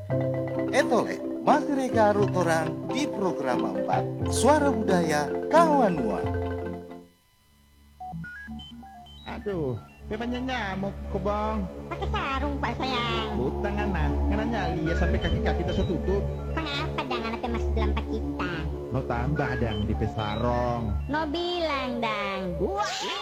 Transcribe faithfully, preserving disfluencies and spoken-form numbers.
Etole, masih reka orang di program empat Suara Budaya Kawanua. Aduh, memangnya nyamuk kok bang? Pakai sarung pak sayang. Butang anak, karena nyali ya sampai kaki-kaki kita tutup. Kenapa dang anak masih dalam pakita? No tambah dang di pesarong. No bilang dang. Wah.